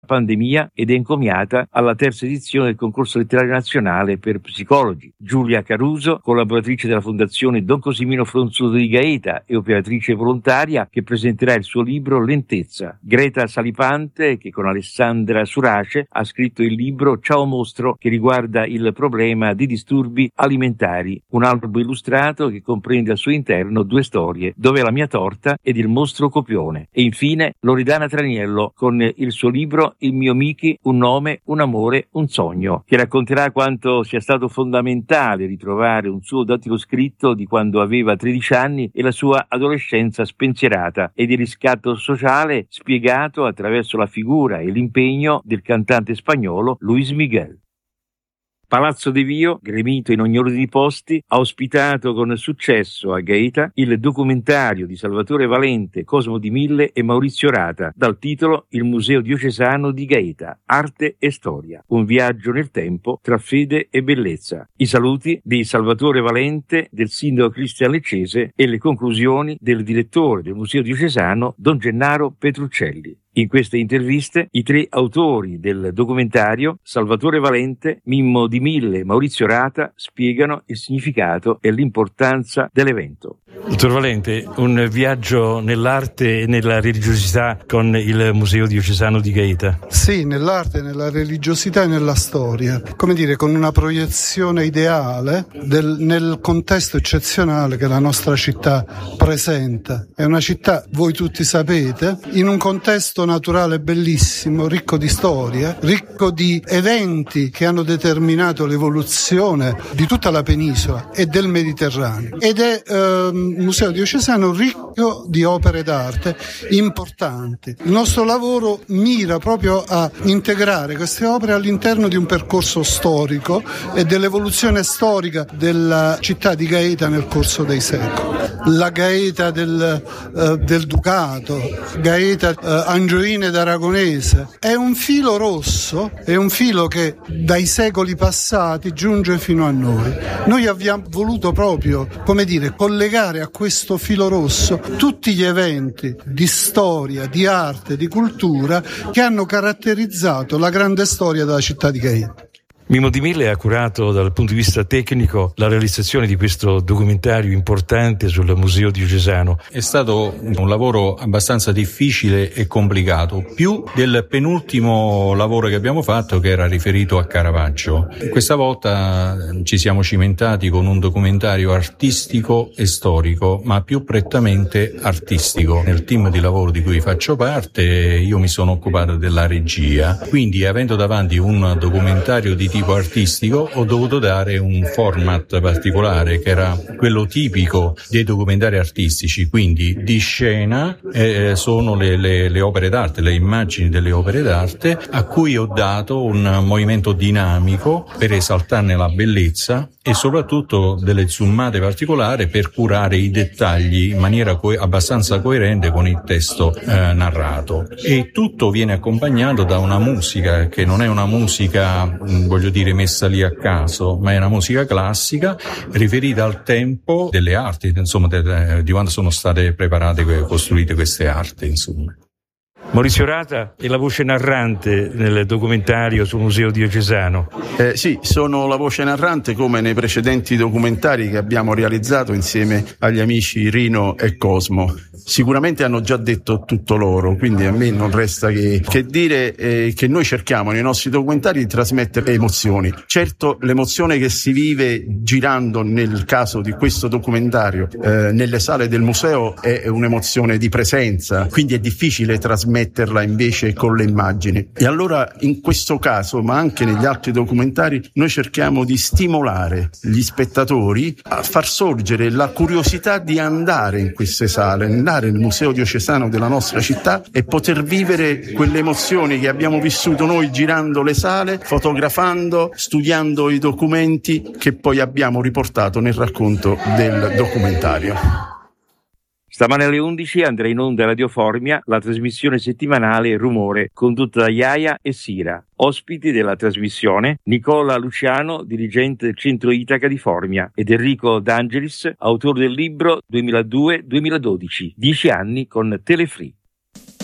pandemia ed è encomiata alla terza edizione del concorso letterario nazionale per psicologi. Giulia Caruso, collaboratrice della Fondazione Don Cosimino Fronzuto di Gaeta e operatrice volontaria, che presenterà il suo libro Lentezza. Greta Salipante, che con Alessandra Surace ha scritto il libro Ciao Mostro, che riguarda il problema di disturbi alimentari, un albo illustrato che comprende al suo interno 2 storie, Dov'è la mia torta ed Il mostro copione. E infine Loredana Traniello con il suo libro Il mio Miki, un nome, un amore, un sogno, che racconterà quanto sia stato fondamentale ritrovare un suo autentico scritto di quando aveva 13 anni e la sua adolescenza spensierata, ed il riscatto sociale spiegato attraverso la figura e l'impegno del cantante spagnolo Luis Miguel. Palazzo De Vio, gremito in ogni ordine di posti, ha ospitato con successo a Gaeta il documentario di Salvatore Valente, Cosmo Di Mille e Maurizio Rata, dal titolo Il Museo Diocesano di Gaeta, Arte e Storia, un viaggio nel tempo tra fede e bellezza. I saluti di Salvatore Valente, del sindaco Cristian Leccese e le conclusioni del direttore del Museo Diocesano, Don Gennaro Petruccelli. In queste interviste i 3 autori del documentario, Salvatore Valente, Mimmo Di Mille e Maurizio Rata, spiegano il significato e l'importanza dell'evento. Dottor Valente, un viaggio nell'arte e nella religiosità con il Museo Diocesano di Gaeta. Sì, nell'arte, nella religiosità e nella storia. Come dire, con una proiezione ideale nel contesto eccezionale che la nostra città presenta. È una città, voi tutti sapete, in un contesto naturale bellissimo, ricco di storia, ricco di eventi che hanno determinato l'evoluzione di tutta la penisola e del Mediterraneo. Ed è un museo diocesano ricco di opere d'arte importanti. Il nostro lavoro mira proprio a integrare queste opere all'interno di un percorso storico e dell'evoluzione storica della città di Gaeta nel corso dei secoli. La Gaeta del Ducato, Gaeta Angioina ed Aragonese, è un filo rosso, è un filo che dai secoli passati giunge fino a noi. Noi abbiamo voluto proprio, come dire, collegare a questo filo rosso tutti gli eventi di storia, di arte, di cultura che hanno caratterizzato la grande storia della città di Gaeta. Mimmo Di Mille ha curato dal punto di vista tecnico la realizzazione di questo documentario importante sul Museo Diocesano. È stato un lavoro abbastanza difficile e complicato, più del penultimo lavoro che abbiamo fatto, che era riferito a Caravaggio. Questa volta ci siamo cimentati con un documentario artistico e storico, ma più prettamente artistico. Nel team di lavoro di cui faccio parte io mi sono occupato della regia, quindi avendo davanti un documentario di tipo artistico ho dovuto dare un format particolare che era quello tipico dei documentari artistici, quindi di scena sono le opere d'arte, le immagini delle opere d'arte, a cui ho dato un movimento dinamico per esaltarne la bellezza e soprattutto delle zoomate particolari per curare i dettagli in maniera abbastanza coerente con il testo narrato. E tutto viene accompagnato da una musica che non è una musica, voglio dire, messa lì a caso, ma è una musica classica riferita al tempo delle arti, insomma, di quando sono state preparate, costruite queste arti, insomma. Maurizio Rata è la voce narrante nel documentario sul Museo Diocesano. Sì, sono la voce narrante come nei precedenti documentari che abbiamo realizzato insieme agli amici Rino e Cosmo. Sicuramente hanno già detto tutto loro, quindi a me non resta che dire che noi cerchiamo nei nostri documentari di trasmettere emozioni. Certo, l'emozione che si vive girando, nel caso di questo documentario, nelle sale del museo è un'emozione di presenza, quindi è difficile trasmetterla invece con le immagini. E allora in questo caso, ma anche negli altri documentari, noi cerchiamo di stimolare gli spettatori a far sorgere la curiosità di andare in queste sale, andare nel Museo Diocesano della nostra città e poter vivere quelle emozioni che abbiamo vissuto noi girando le sale, fotografando, studiando i documenti che poi abbiamo riportato nel racconto del documentario. Stamane alle 11 andrà in onda Radio Formia la trasmissione settimanale Rumore, condotta da Iaia e Sira. Ospiti della trasmissione Nicola Luciano, dirigente del Centro Itaca di Formia, ed Enrico D'Angelis, autore del libro 2002-2012, 10 anni con Telefree.